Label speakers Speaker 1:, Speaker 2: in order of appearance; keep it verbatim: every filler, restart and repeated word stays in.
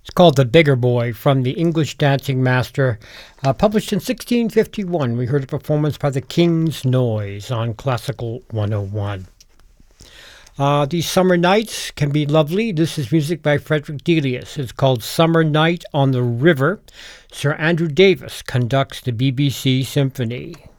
Speaker 1: It's called The Beggar Boy from the English Dancing Master, uh, published in sixteen fifty-one. We heard a performance by the King's Noise on Classical one oh one. Uh, these summer nights can be lovely. This is music by Frederick Delius. It's called Summer Night on the River. Sir Andrew Davis conducts the B B C Symphony.